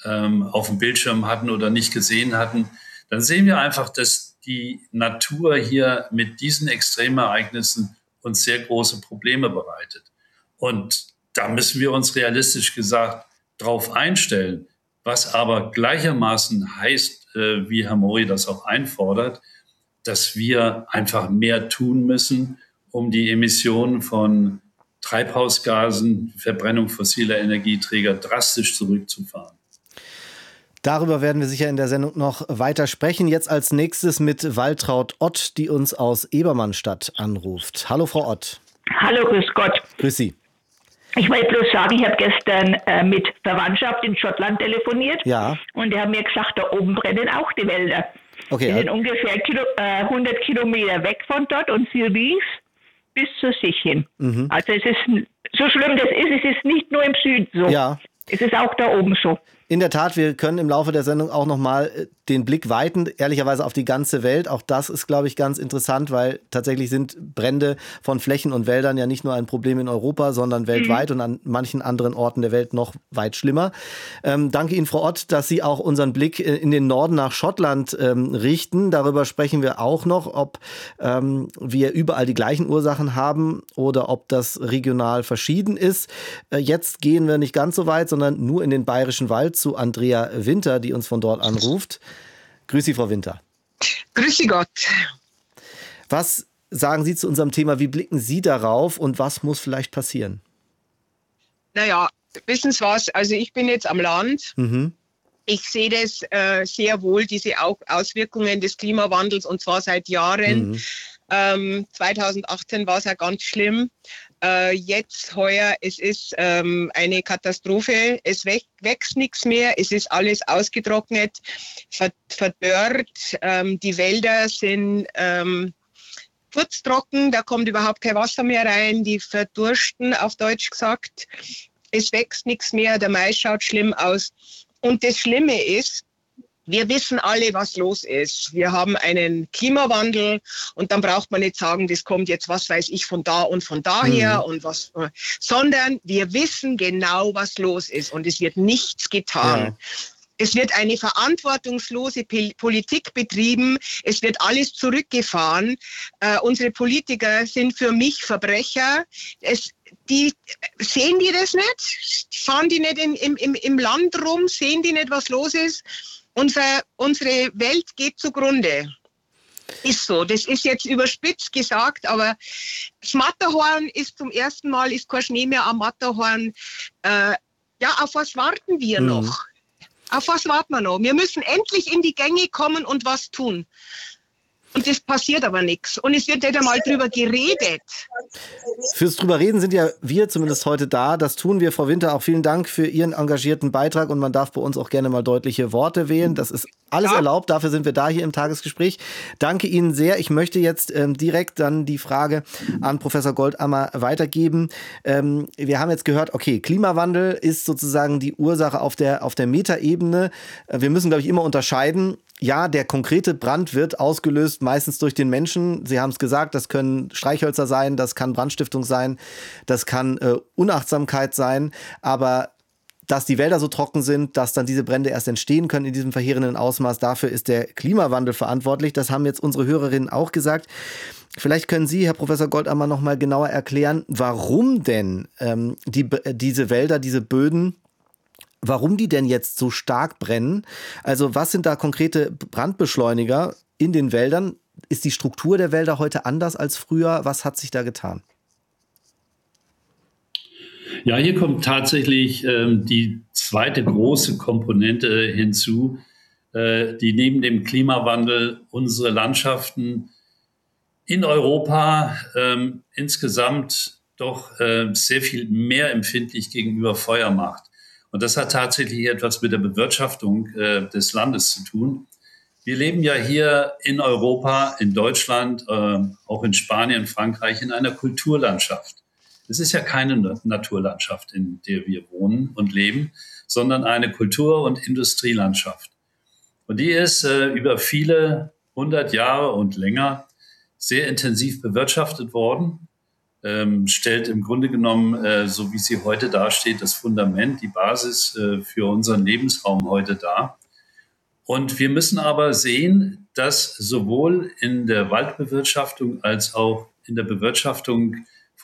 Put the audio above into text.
auf dem Bildschirm hatten oder nicht gesehen hatten, dann sehen wir einfach, dass die Natur hier mit diesen Extremereignissen uns sehr große Probleme bereitet. Und da müssen wir uns realistisch gesagt drauf einstellen. Was aber gleichermaßen heißt, wie Herr Mori das auch einfordert, dass wir einfach mehr tun müssen, um die Emissionen von Treibhausgasen, Verbrennung fossiler Energieträger drastisch zurückzufahren. Darüber werden wir sicher in der Sendung noch weiter sprechen. Jetzt als nächstes mit Waltraud Ott, die uns aus Ebermannstadt anruft. Hallo, Frau Ott. Hallo, grüß Gott. Grüß Sie. Ich wollte bloß sagen, ich habe gestern mit Verwandtschaft in Schottland telefoniert. Ja. Und die haben mir gesagt, da oben brennen auch die Wälder. Okay. Die sind ungefähr 100 Kilometer weg von dort und sie rief bis zu sich hin. Mhm. Also es ist, so schlimm das ist, es ist nicht nur im Süden so. Ja. Es ist auch da oben so. In der Tat, wir können im Laufe der Sendung auch nochmal den Blick weiten, ehrlicherweise auf die ganze Welt. Auch das ist, glaube ich, ganz interessant, weil tatsächlich sind Brände von Flächen und Wäldern ja nicht nur ein Problem in Europa, sondern weltweit und an manchen anderen Orten der Welt noch weit schlimmer. Danke Ihnen, Frau Ott, dass Sie auch unseren Blick in den Norden nach Schottland richten. Darüber sprechen wir auch noch, ob wir überall die gleichen Ursachen haben oder ob das regional verschieden ist. Jetzt gehen wir nicht ganz so weit, sondern nur in den Bayerischen Wald zu Andrea Winter, die uns von dort anruft. Grüß Sie, Frau Winter. Grüß Sie Gott. Was sagen Sie zu unserem Thema? Wie blicken Sie darauf und was muss vielleicht passieren? Naja, wissen Sie was? Also ich bin jetzt am Land. Mhm. Ich sehe das sehr wohl, diese Auswirkungen des Klimawandels, und zwar seit Jahren. 2018 war es ja ganz schlimm. Jetzt heuer, es ist eine Katastrophe. Es wächst nichts mehr. Es ist alles ausgetrocknet, verdörrt. Die Wälder sind furztrocken. Da kommt überhaupt kein Wasser mehr rein. Die verdursten, auf Deutsch gesagt. Es wächst nichts mehr. Der Mais schaut schlimm aus. Und das Schlimme ist, wir wissen alle, was los ist. Wir haben einen Klimawandel und dann braucht man nicht sagen, das kommt jetzt, was weiß ich, von da und von daher und was, sondern wir wissen genau, was los ist und es wird nichts getan. Ja. Es wird eine verantwortungslose Politik betrieben. Es wird alles zurückgefahren. Unsere Politiker sind für mich Verbrecher. Sehen die das nicht? Fahren die nicht im Land rum? Sehen die nicht, was los ist? Unsere Welt geht zugrunde. Ist so. Das ist jetzt überspitzt gesagt, aber das Matterhorn ist zum ersten Mal, ist kein Schnee mehr am Matterhorn. Auf was warten wir noch? Auf was warten wir noch? Wir müssen endlich in die Gänge kommen und was tun. Und das passiert aber nichts. Und es wird nicht einmal drüber geredet. Fürs drüber reden sind ja wir zumindest heute da. Das tun wir, Frau Winter. Auch vielen Dank für Ihren engagierten Beitrag. Und man darf bei uns auch gerne mal deutliche Worte wählen. Das ist alles erlaubt. Dafür sind wir da hier im Tagesgespräch. Danke Ihnen sehr. Ich möchte jetzt direkt dann die Frage an Professor Goldammer weitergeben. Wir haben jetzt gehört, okay, Klimawandel ist sozusagen die Ursache auf der Metaebene. Wir müssen, glaube ich, immer unterscheiden. Ja, der konkrete Brand wird ausgelöst meistens durch den Menschen. Sie haben es gesagt, das können Streichhölzer sein, das kann Brandstiftung sein, das kann Unachtsamkeit sein. Aber dass die Wälder so trocken sind, dass dann diese Brände erst entstehen können in diesem verheerenden Ausmaß, dafür ist der Klimawandel verantwortlich. Das haben jetzt unsere Hörerinnen auch gesagt. Vielleicht können Sie, Herr Professor Goldammer, noch mal genauer erklären, warum denn diese Wälder, diese Böden, warum die denn jetzt so stark brennen? Also was sind da konkrete Brandbeschleuniger in den Wäldern? Ist die Struktur der Wälder heute anders als früher? Was hat sich da getan? Ja, hier kommt tatsächlich die zweite große Komponente hinzu, die neben dem Klimawandel unsere Landschaften in Europa insgesamt doch sehr viel mehr empfindlich gegenüber Feuer macht. Und das hat tatsächlich etwas mit der Bewirtschaftung des Landes zu tun. Wir leben ja hier in Europa, in Deutschland, auch in Spanien, Frankreich, in einer Kulturlandschaft. Es ist ja keine Naturlandschaft, in der wir wohnen und leben, sondern eine Kultur- und Industrielandschaft. Und die ist über viele 100 Jahre und länger sehr intensiv bewirtschaftet worden. stellt im Grunde genommen, so wie sie heute dasteht, das Fundament, die Basis für unseren Lebensraum heute dar. Und wir müssen aber sehen, dass sowohl in der Waldbewirtschaftung als auch in der Bewirtschaftung